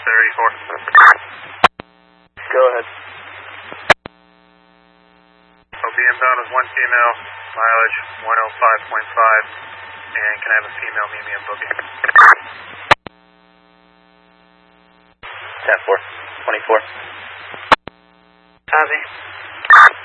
Go ahead. I'll be inbound with one female, mileage 105.5, and can I have a female meet me in booking? 10-4, 24. Copy.